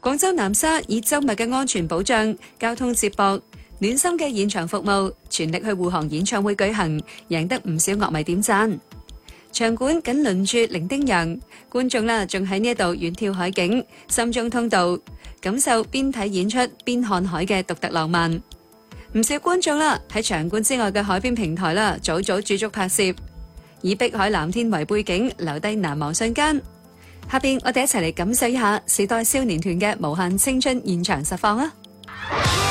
廣州南沙以周密嘅安全保障、交通接駁、暖心嘅現場服務，全力去護航演唱會舉行，贏得唔少樂迷點讚。場館緊鄰住伶仃洋，觀眾啦仲喺呢一度遠眺海景，心中通道，感受邊睇演出邊看海嘅獨特浪漫。唔少觀眾啦喺場館之外嘅海邊平台啦，早早駐足拍攝，以碧海藍天為背景，留低難忘瞬間。下邊我哋一齊嚟感受一下時代少年團嘅無限青春現場實況啊！